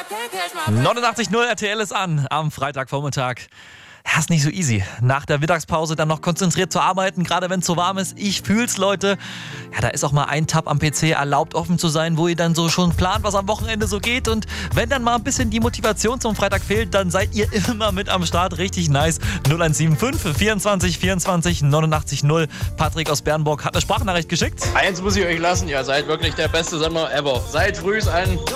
89.0 RTL ist an am Freitagvormittag. Ja, ist nicht so easy. Nach der Mittagspause dann noch konzentriert zu arbeiten, gerade wenn es so warm ist. Ich fühl's, Leute. Ja, da ist auch mal ein Tab am PC erlaubt, offen zu sein, wo ihr dann so schon plant, was am Wochenende so geht. Und wenn dann mal ein bisschen die Motivation zum Freitag fehlt, dann seid ihr immer mit am Start. Richtig nice. 0175 24 24 89 0. Patrick aus Bernburg hat eine Sprachnachricht geschickt. Eins muss ich euch lassen, ihr seid wirklich der beste Sender ever. Seid frühs an.